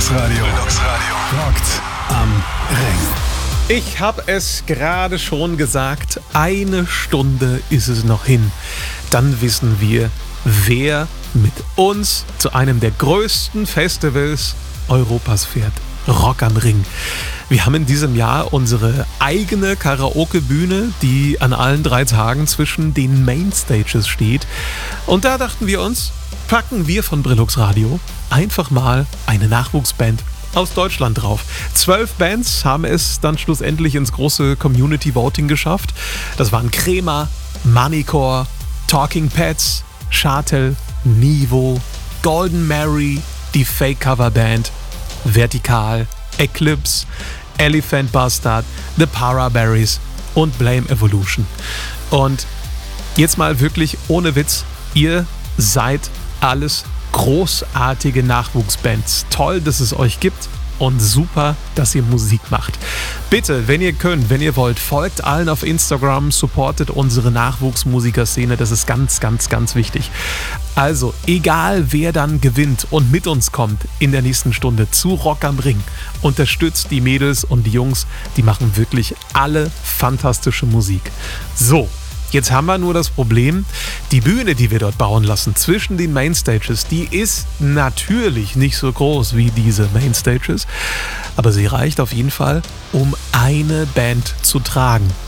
Relax Radio. Rockt am Ring. Ich habe es gerade schon gesagt, 1 Stunde ist es noch hin. Dann wissen wir, wer mit uns zu einem der größten Festivals Europas fährt. Rock am Ring. Wir haben in diesem Jahr unsere eigene Karaoke-Bühne, die an allen 3 Tagen zwischen den Mainstages steht. Und da dachten wir uns, packen wir von Brillux Radio einfach mal eine Nachwuchsband aus Deutschland drauf. 12 Bands haben es dann schlussendlich ins große Community Voting geschafft. Das waren Crema, Manicore, Talking Pets, Schatel, Nivo, Golden Mary, die Fake Cover Band, Vertikal, Eclipse, Elephant Bastard, The Paraberries und Blame Evolution. Und jetzt mal wirklich ohne Witz, ihr seid alles großartige Nachwuchsbands. Toll, dass es euch gibt und super, dass ihr Musik macht. Bitte, wenn ihr könnt, wenn ihr wollt, folgt allen auf Instagram, supportet unsere Nachwuchsmusikerszene, das ist ganz, ganz, ganz wichtig. Also, egal wer dann gewinnt und mit uns kommt in der nächsten Stunde zu Rock am Ring, unterstützt die Mädels und die Jungs, die machen wirklich alle fantastische Musik. So. Jetzt haben wir nur das Problem, die Bühne, die wir dort bauen lassen zwischen den Mainstages, die ist natürlich nicht so groß wie diese Mainstages, aber sie reicht auf jeden Fall, um eine Band zu tragen.